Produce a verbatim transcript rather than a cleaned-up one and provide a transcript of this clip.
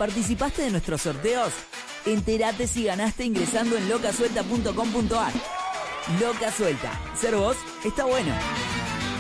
¿Participaste de nuestros sorteos? Entérate si ganaste ingresando en loca suelta punto com punto ar. Loca Suelta. Ser vos está bueno.